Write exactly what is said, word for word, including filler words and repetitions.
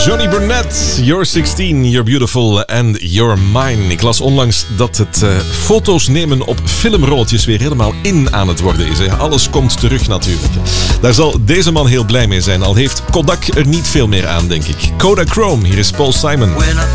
Johnny Burnett, You're zestien, You're Beautiful and You're Mine. Ik las onlangs dat het uh, foto's nemen op filmrolletjes weer helemaal in aan het worden is. Hè. Alles komt terug natuurlijk. Daar zal deze man heel blij mee zijn, al heeft Kodak er niet veel meer aan, denk ik. Kodachrome, hier is Paul Simon.